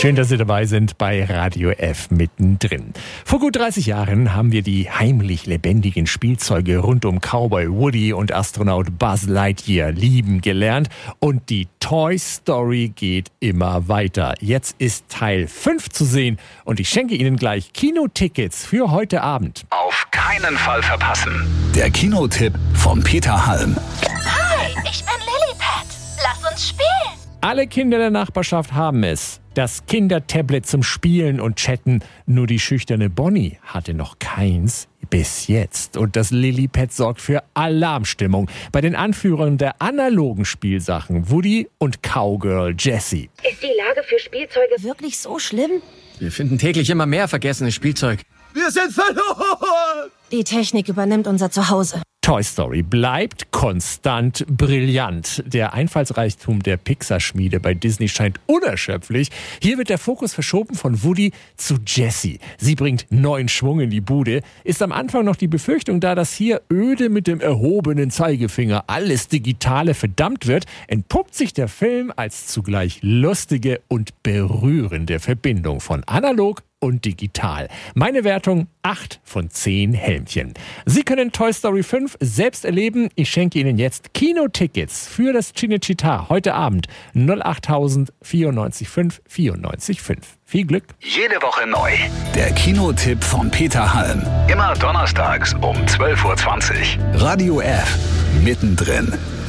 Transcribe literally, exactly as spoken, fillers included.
Schön, dass Sie dabei sind bei Radio F mittendrin. Vor gut dreißig Jahren haben wir die heimlich lebendigen Spielzeuge rund um Cowboy Woody und Astronaut Buzz Lightyear lieben gelernt. Und die Toy Story geht immer weiter. Jetzt ist Teil fünf zu sehen und ich schenke Ihnen gleich Kinotickets für heute Abend. Auf keinen Fall verpassen. Der Kinotipp von Peter Halm. Hi, ich bin Lilliput. Lass uns spielen. Alle Kinder der Nachbarschaft haben es. Das Kindertablet zum Spielen und Chatten. Nur die schüchterne Bonnie hatte noch keins bis jetzt. Und das Lilliput sorgt für Alarmstimmung bei den Anführern der analogen Spielsachen Woody und Cowgirl Jessie. Ist die Lage für Spielzeuge wirklich so schlimm? Wir finden täglich immer mehr vergessenes Spielzeug. Wir sind verloren! Die Technik übernimmt unser Zuhause. Toy Story bleibt konstant brillant. Der Einfallsreichtum der Pixar-Schmiede bei Disney scheint unerschöpflich. Hier wird der Fokus verschoben von Woody zu Jessie. Sie bringt neuen Schwung in die Bude. Ist am Anfang noch die Befürchtung da, dass hier öde mit dem erhobenen Zeigefinger alles Digitale verdammt wird, entpuppt sich der Film als zugleich lustige und berührende Verbindung von analog und digital. Meine Wertung acht von zehn Helmchen. Sie können Toy Story fünf selbst erleben. Ich schenke Ihnen jetzt Kinotickets für das Cinecittà heute Abend null acht tausend vierundneunzig fünf vierundneunzig fünf. Viel Glück. Jede Woche neu. Der Kinotipp von Peter Halm. Immer donnerstags um zwölf Uhr zwanzig. Radio F. Mittendrin.